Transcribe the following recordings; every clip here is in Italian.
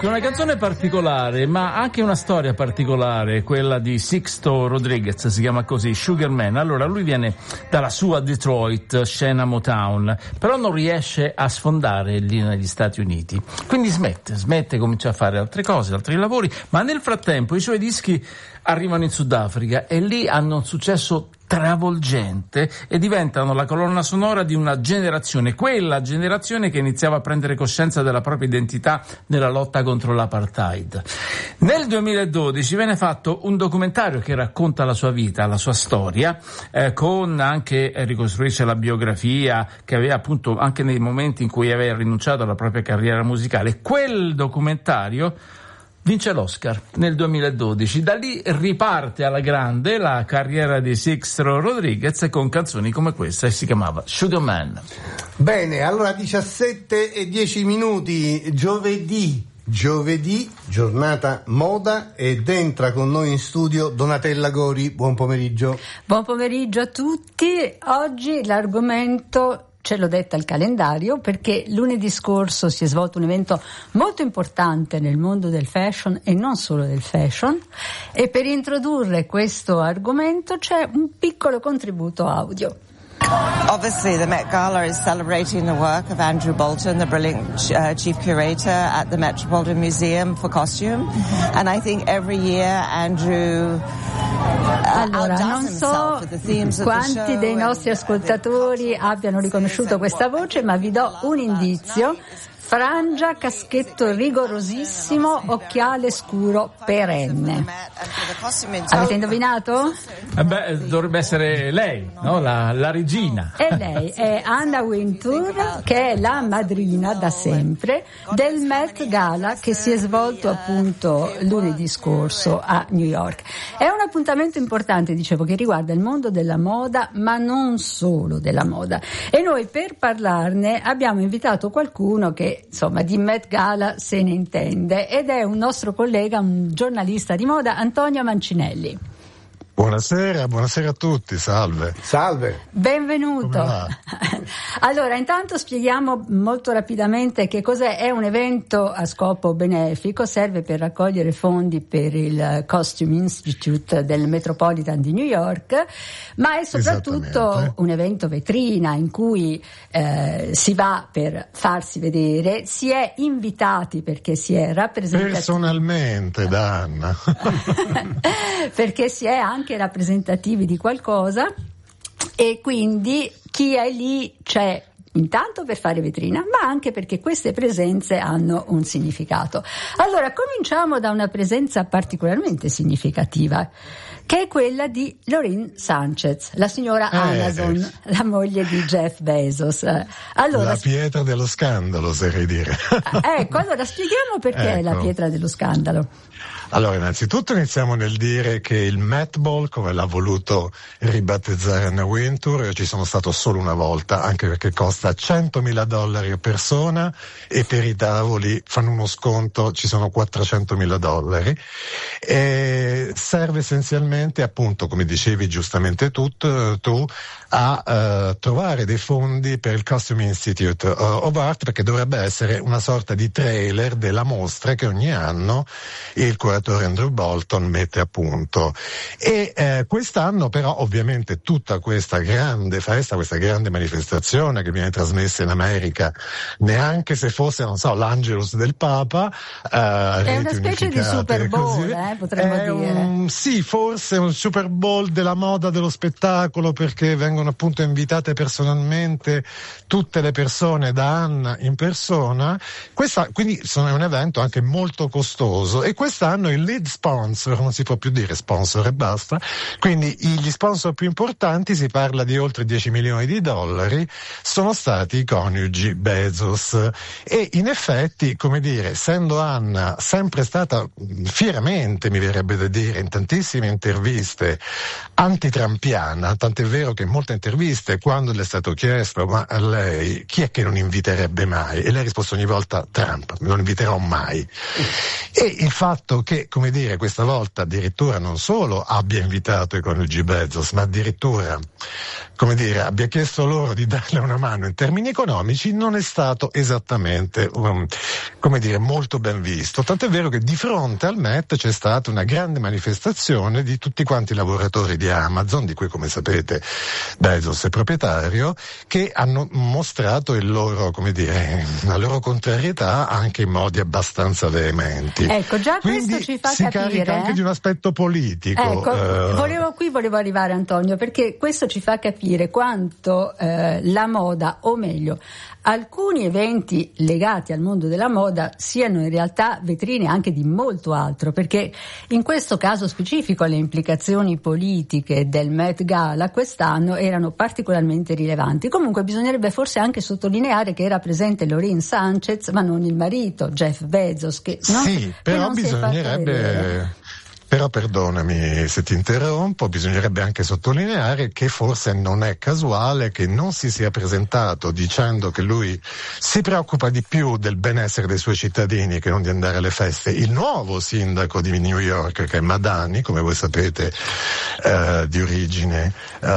Dunque, una canzone particolare, ma anche una storia particolare, quella di Sixto Rodriguez, si chiama così, Sugar Man. Allora, lui viene dalla sua Detroit, scena Motown, però non riesce a sfondare lì negli Stati Uniti. Quindi smette, comincia a fare altre cose, altri lavori, ma nel frattempo i suoi dischi arrivano in Sudafrica e lì hanno un successo travolgente e diventano la colonna sonora di una generazione, quella generazione che iniziava a prendere coscienza della propria identità nella lotta contro l'apartheid. Nel 2012 viene fatto un documentario che racconta la sua vita, la sua storia, con anche ricostruisce la biografia che aveva appunto anche nei momenti in cui aveva rinunciato alla propria carriera musicale. Quel documentario vince l'Oscar nel 2012, da lì riparte alla grande la carriera di Sixto Rodriguez con canzoni come questa, e si chiamava Sugar Man. Bene, allora 17:10, giovedì, giornata moda, ed entra con noi in studio Donatella Gori. Buon pomeriggio. Buon pomeriggio a tutti. Oggi l'argomento ce l'ho detta il calendario, perché lunedì scorso si è svolto un evento molto importante nel mondo del fashion e non solo del fashion, e per introdurre questo argomento c'è un piccolo contributo audio. Obviously, the Met Gala is celebrating the work of Andrew Bolton, the brilliant chief curator at the Metropolitan Museum for Costume, and I think every year Andrew allora, non so quanti dei nostri ascoltatori abbiano riconosciuto questa voce, ma vi do un indizio: frangia, caschetto rigorosissimo, occhiale scuro perenne. Avete indovinato? Dovrebbe essere lei, no? La regina. E lei è Anna Wintour, che è la madrina da sempre del Met Gala, che si è svolto appunto lunedì scorso a New York. È un appuntamento importante, dicevo, che riguarda il mondo della moda, ma non solo della moda. E noi, per parlarne, abbiamo invitato qualcuno che insomma di Met Gala se ne intende, ed è un nostro collega, un giornalista di moda, Antonio Mancinelli. Buonasera a tutti, salve. Benvenuto. Allora, intanto spieghiamo molto rapidamente che cos'è. È un evento a scopo benefico, serve per raccogliere fondi per il Costume Institute del Metropolitan di New York, ma è soprattutto un evento vetrina in cui si va per farsi vedere, si è invitati perché si è rappresentati personalmente da Anna perché si è anche rappresentativi di qualcosa, e quindi chi è lì c'è intanto per fare vetrina, ma anche perché queste presenze hanno un significato. Allora, cominciamo da una presenza particolarmente significativa, che è quella di Lauren Sanchez, la signora Amazon, la moglie di Jeff Bezos. Allora, la pietra dello scandalo, oserei dire. Ecco, allora spieghiamo perché è la pietra dello scandalo. Allora, innanzitutto iniziamo nel dire che il Met Ball, come l'ha voluto ribattezzare Anna Wintour, io ci sono stato solo una volta, anche perché costa $100.000 a persona, e per i tavoli fanno uno sconto, ci sono $400.000, e serve essenzialmente, appunto, come dicevi giustamente tu, a trovare dei fondi per il Costume Institute of Art, perché dovrebbe essere una sorta di trailer della mostra che ogni anno il curatore Andrew Bolton mette a punto. E quest'anno però ovviamente tutta questa grande festa, questa grande manifestazione che viene trasmessa in America, neanche se fosse, non so, l'Angelus del Papa, è una specie di Super Bowl, potremmo dire. Sì, forse un Super Bowl della moda, dello spettacolo, perché vengono appunto invitate personalmente tutte le persone da Anna in persona. Quindi è un evento anche molto costoso, e quest'anno il lead sponsor, non si può più dire sponsor e basta, quindi gli sponsor più importanti, si parla di oltre $10 milioni, sono stati i coniugi Bezos. E in effetti, come dire, essendo Anna sempre stata fieramente, mi verrebbe da dire, in tantissime interviste antitrampiana, tant'è vero che in molte interviste, quando le è stato chiesto ma a lei chi è che non inviterebbe mai, e lei ha risposto ogni volta Trump, non inviterò mai. E il fatto che, come dire, questa volta addirittura non solo abbia invitato i coniugi Bezos, ma addirittura, come dire, abbia chiesto loro di darle una mano in termini economici, non è stato esattamente come dire, molto ben visto. Tant'è vero che di fronte al Met c'è stata una grande manifestazione di tutti quanti i lavoratori di Amazon, di cui, come sapete, Bezos è proprietario, che hanno mostrato il loro, come dire, la loro contrarietà anche in modi abbastanza veementi. Ecco, già quindi questo ci fa si capire. carica anche di un aspetto politico. Ecco, volevo arrivare, Antonio, perché questo ci fa capire quanto la moda, o meglio, alcuni eventi legati al mondo della moda siano in realtà vetrine anche di molto altro, perché in questo caso specifico le implicazioni politiche del Met Gala quest'anno erano particolarmente rilevanti. Comunque bisognerebbe forse anche sottolineare che era presente Lauren Sanchez, ma non il marito, Jeff Bezos, che non, sì, però non bisognerebbe... Però perdonami se ti interrompo, bisognerebbe anche sottolineare che forse non è casuale che non si sia presentato dicendo che lui si preoccupa di più del benessere dei suoi cittadini che non di andare alle feste. Il nuovo sindaco di New York, che è Madani, come voi sapete, di origine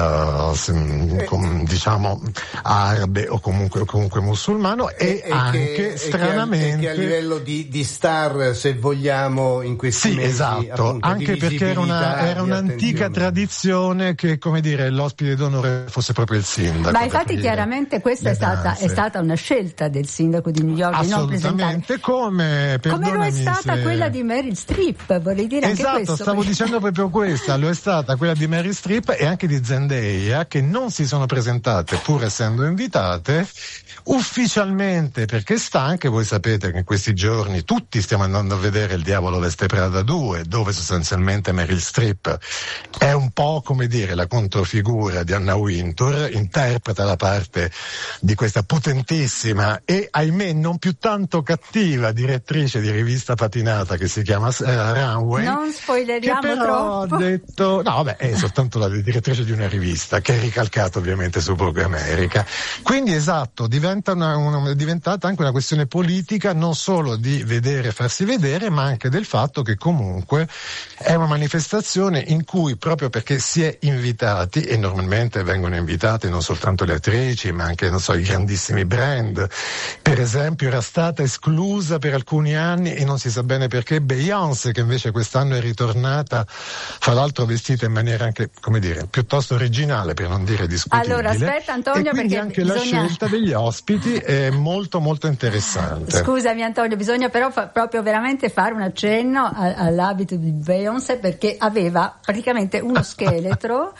diciamo arabe o comunque musulmano, e anche stranamente che a livello di star, se vogliamo, in questi mesi, esatto, appunto, anche perché era un'antica tradizione che, come dire, l'ospite d'onore fosse proprio il sindaco. Ma infatti chiaramente questa è stata una scelta del sindaco di New York, assolutamente, come lo è stata quella di Meryl Streep, vorrei dire. Esatto, anche questo, stavo dicendo proprio questa, lo è stata quella di Meryl Streep e anche di Zendaya, che non si sono presentate pur essendo invitate ufficialmente, perché sta anche, voi sapete che in questi giorni tutti stiamo andando a vedere Il Diavolo veste Prada 2, dove sostanzialmente Meryl Streep è un po', come dire, la controfigura di Anna Wintour, interpreta la parte di questa potentissima e, ahimè, non più tanto cattiva direttrice di rivista patinata che si chiama Runway. Non spoileriamo che però troppo. Ha detto, no vabbè, è soltanto la direttrice di una rivista che è ricalcata ovviamente su Vogue America. Quindi esatto, è diventata anche una questione politica, non solo di farsi vedere, ma anche del fatto che comunque è una manifestazione in cui, proprio perché si è invitati, e normalmente vengono invitate non soltanto le attrici, ma anche, non so, i grandissimi brand. Per esempio era stata esclusa per alcuni anni, e non si sa bene perché, Beyoncé, che invece quest'anno è ritornata, fra l'altro vestita in maniera anche, come dire, piuttosto originale, per non dire discutibile. Allora aspetta, Antonio, e quindi perché anche la scelta degli ospiti è molto molto interessante. Scusami Antonio, bisogna però proprio veramente fare un accenno all'abito di Beyoncé, perché aveva praticamente uno scheletro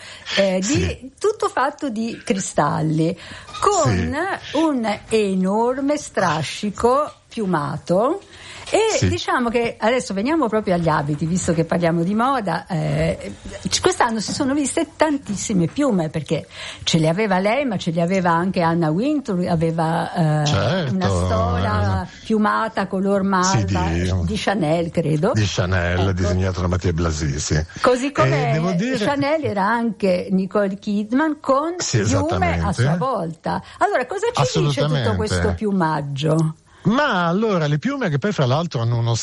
tutto fatto di cristalli, con un enorme strascico piumato. E diciamo che adesso veniamo proprio agli abiti, visto che parliamo di moda. Quest'anno si sono viste tantissime piume, perché ce le aveva lei, ma ce le aveva anche Anna Wintour, aveva una stola piumata color malva di Chanel, credo. Di Chanel, ecco, disegnato da Mattia Blasi, sì. Così come Chanel era anche Nicole Kidman con piume a sua volta. Allora, cosa ci dice tutto questo piumaggio? Ma allora, le piume, che poi fra l'altro hanno una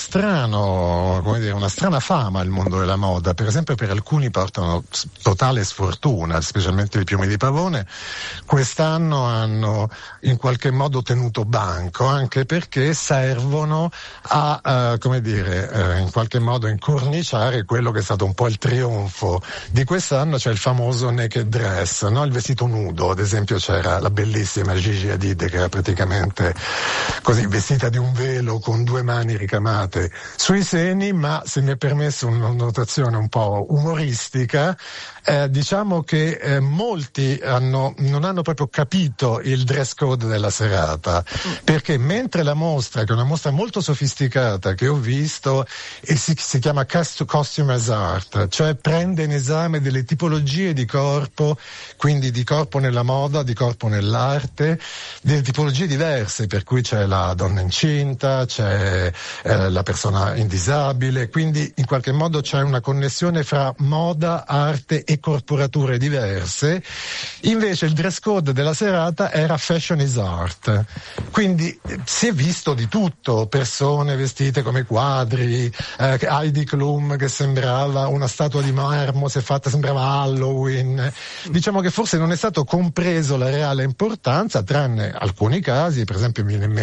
strana fama al mondo della moda, per esempio per alcuni portano totale sfortuna, specialmente le piume di pavone, quest'anno hanno in qualche modo tenuto banco, anche perché servono a, in qualche modo incorniciare quello che è stato un po' il trionfo di quest'anno, cioè il famoso naked dress, no? Il vestito nudo. Ad esempio c'era la bellissima Gigi Hadid, che era praticamente così, vestita di un velo con 2 mani ricamate sui seni, ma, se mi è permesso una notazione un po' umoristica, diciamo che molti non hanno proprio capito il dress code della serata, perché mentre la mostra, che è una mostra molto sofisticata che ho visto, e si chiama Costume as Art, cioè prende in esame delle tipologie di corpo, quindi di corpo nella moda, di corpo nell'arte, delle tipologie diverse, per cui c'è la donna incinta, c'è la persona indisabile, quindi in qualche modo c'è una connessione fra moda, arte e corporature diverse. Invece il dress code della serata era Fashion is Art, quindi si è visto di tutto, persone vestite come quadri, Heidi Klum che sembrava una statua di marmo, sembrava Halloween. Diciamo che forse non è stato compreso la reale importanza, tranne alcuni casi, per esempio mi viene in mente Emma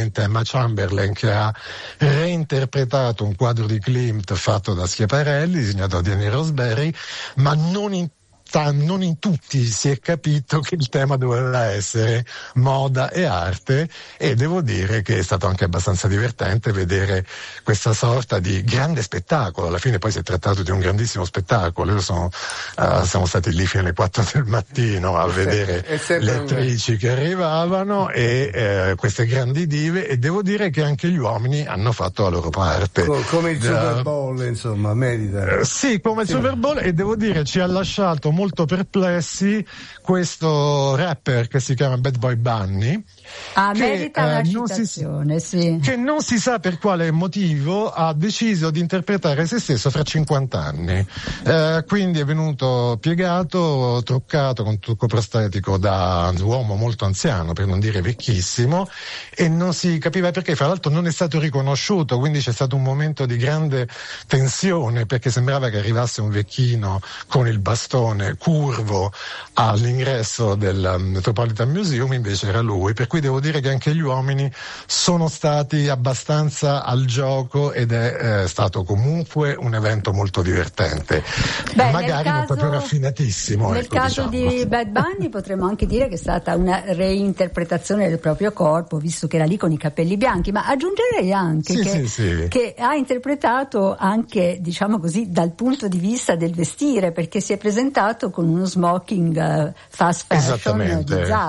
Chamberlain, che ha reinterpretato un quadro di Klimt fatto da Schiaparelli, disegnato da Danny Rosberry, ma non in tutti si è capito che il tema doveva essere moda e arte, e devo dire che è stato anche abbastanza divertente vedere questa sorta di grande spettacolo. Alla fine poi si è trattato di un grandissimo spettacolo. Io siamo stati lì fino alle 4 del mattino a vedere le attrici che arrivavano e queste grandi dive, e devo dire che anche gli uomini hanno fatto la loro parte. Come il Super Bowl, insomma, merita. Sì, come il Super Bowl, e devo dire ci ha lasciato molto perplessi questo rapper che si chiama Bad Boy Bunny, merita una citazione, sì. Che non si sa per quale motivo ha deciso di interpretare se stesso fra 50 anni, quindi è venuto piegato, truccato con trucco prostetico da uomo molto anziano, per non dire vecchissimo, e non si capiva perché. Fra l'altro non è stato riconosciuto, quindi c'è stato un momento di grande tensione, perché sembrava che arrivasse un vecchino con il bastone curvo all'ingresso del Metropolitan Museum, invece era lui, per cui devo dire che anche gli uomini sono stati abbastanza al gioco, ed è stato comunque un evento molto divertente. Magari non proprio raffinatissimo. Nel caso di Bad Bunny potremmo anche dire che è stata una reinterpretazione del proprio corpo, visto che era lì con i capelli bianchi, ma aggiungerei anche che ha interpretato anche, diciamo così, dal punto di vista del vestire, perché si è presentato con uno smoking fast fashion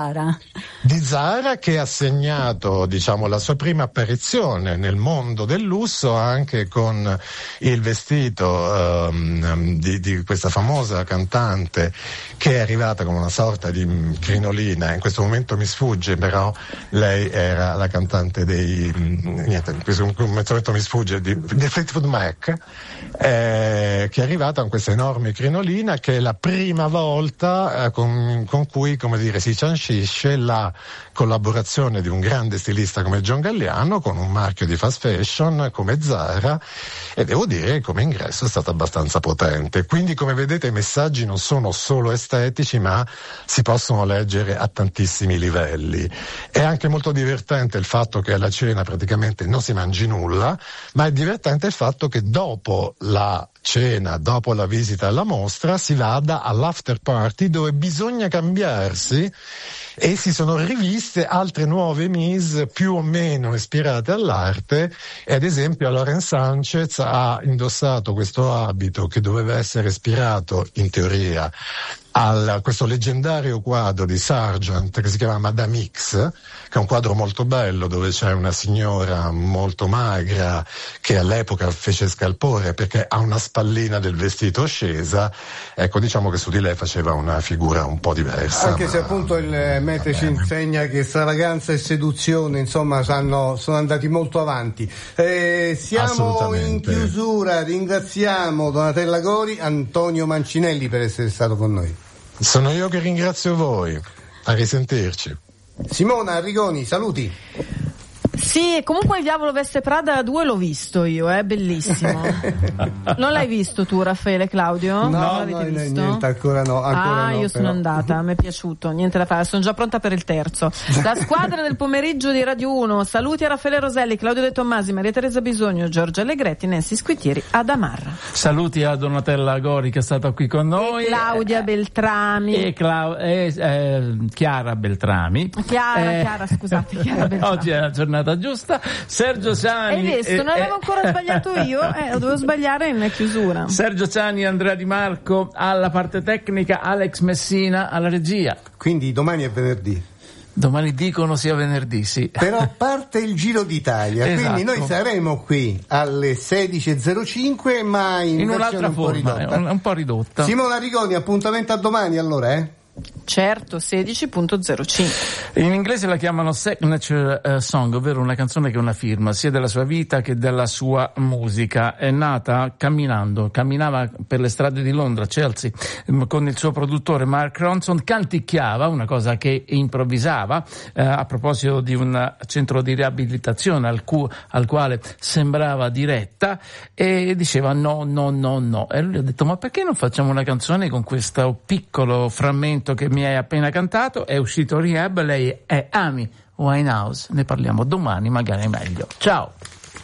di Zara, che ha segnato, diciamo, la sua prima apparizione nel mondo del lusso, anche con il vestito di questa famosa cantante, che è arrivata con una sorta di crinolina. In questo momento mi sfugge, però lei era la cantante in questo momento mi sfugge, di Fleetwood Mac, che è arrivata con questa enorme crinolina, che è la prima volta con cui, come dire, si sancisce la collaborazione di un grande stilista come John Galliano con un marchio di fast fashion come Zara, e devo dire che come ingresso è stato abbastanza potente. Quindi, come vedete, i messaggi non sono solo estetici, ma si possono leggere a tantissimi livelli. È anche molto divertente il fatto che alla cena praticamente non si mangi nulla, ma è divertente il fatto che dopo la cena, dopo la visita alla mostra, si vada all'after party, dove bisogna cambiarsi, e si sono riviste altre nuove Miss più o meno ispirate all'arte, e ad esempio Lauren Sanchez ha indossato questo abito che doveva essere ispirato, in teoria, a questo leggendario quadro di Sargent che si chiama Madame X, che è un quadro molto bello, dove c'è una signora molto magra che all'epoca fece scalpore perché ha una spallina del vestito scesa. Ecco, diciamo che su di lei faceva una figura un po' diversa. Anche se appunto il Mete ci insegna che stravaganza e seduzione, insomma, sono andati molto avanti. Siamo in chiusura, ringraziamo Donatella Gori, Antonio Mancinelli per essere stato con noi. Sono io che ringrazio voi, a risentirci. Simona Arrigoni, saluti. Sì, comunque il Diavolo Veste Prada 2 l'ho visto io, è bellissimo. Non l'hai visto tu, Raffaele, Claudio? No, visto? Niente, ancora no. Io sono andata, mi è piaciuto, niente da fare, sono già pronta per il terzo. La squadra del pomeriggio di Radio 1, saluti a Raffaele Roselli, Claudio De Tommasi, Maria Teresa Bisogno, Giorgia Allegretti, Nancy Squitieri, Adamarra. Saluti a Donatella Gori, che è stata qui con noi. E Claudia Beltrami. E Chiara Beltrami. Chiara, scusate, Chiara Beltrami. Oggi è la giornata giusta. Sergio Ciani. Hai visto? Non avevo ancora sbagliato io, lo dovevo sbagliare in chiusura. Sergio Ciani, Andrea Di Marco alla parte tecnica, Alex Messina alla regia. Quindi domani è venerdì. Domani dicono sia venerdì, sì. Però parte il Giro d'Italia, esatto. Quindi noi saremo qui alle 16.05, ma in un'altra forma, un po' ridotta. Simona Arrigoni, appuntamento a domani allora, Certo, 16.05. In inglese la chiamano signature song, ovvero una canzone che è una firma sia della sua vita che della sua musica. È nata camminava per le strade di Londra, Chelsea, con il suo produttore Mark Ronson, canticchiava, una cosa che improvvisava, a proposito di un centro di riabilitazione al quale sembrava diretta, e diceva no. E lui ha detto: ma perché non facciamo una canzone con questo piccolo frammento pezzetto che mi hai appena cantato, è uscito Rehab, lei è Amy Winehouse, ne parliamo domani magari meglio. Ciao!